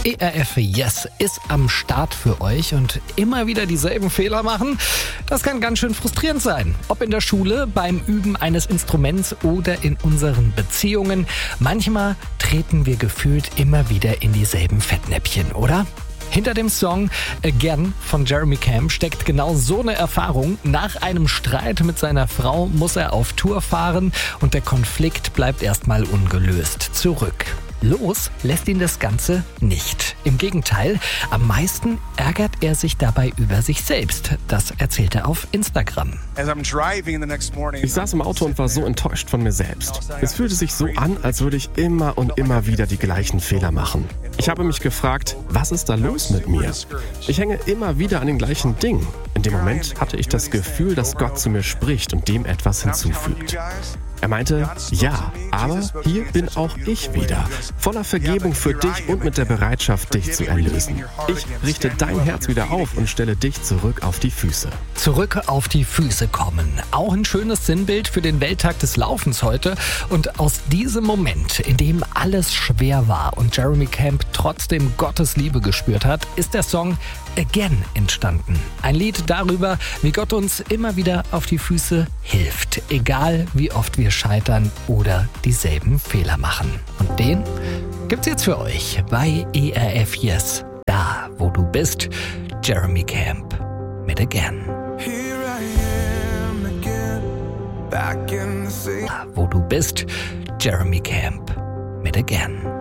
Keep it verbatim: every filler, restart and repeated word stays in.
E R F Yes ist am Start für euch und immer wieder dieselben Fehler machen, das kann ganz schön frustrierend sein. Ob in der Schule, beim Üben eines Instruments oder in unseren Beziehungen. Manchmal treten wir gefühlt immer wieder in dieselben Fettnäpfchen, oder? Hinter dem Song Again von Jeremy Camp steckt genau so eine Erfahrung. Nach einem Streit mit seiner Frau muss er auf Tour fahren und der Konflikt bleibt erstmal ungelöst zurück. Los lässt ihn das Ganze nicht. Im Gegenteil, am meisten ärgert er sich dabei über sich selbst. Das erzählt er auf Instagram. Ich saß im Auto und war so enttäuscht von mir selbst. Es fühlte sich so an, als würde ich immer und immer wieder die gleichen Fehler machen. Ich habe mich gefragt, was ist da los mit mir? Ich hänge immer wieder an den gleichen Dingen. In dem Moment hatte ich das Gefühl, dass Gott zu mir spricht und dem etwas hinzufügt. Er meinte, ja, aber hier bin auch ich wieder, voller Vergebung für dich und mit der Bereitschaft, dich zu erlösen. Ich richte dein Herz wieder auf und stelle dich zurück auf die Füße. Zurück auf die Füße kommen. Auch ein schönes Sinnbild für den Welttag des Laufens heute. Und aus diesem Moment, in dem alles schwer war und Jeremy Camp trotzdem Gottes Liebe gespürt hat, ist der Song Again entstanden. Ein Lied darüber, wie Gott uns immer wieder auf die Füße hilft, egal wie oft wir scheitern oder dieselben Fehler machen. Und den gibt's jetzt für euch bei E R F Yes. Da, wo du bist, Jeremy Camp mit Again. Da, wo du bist, Jeremy Camp mit Again.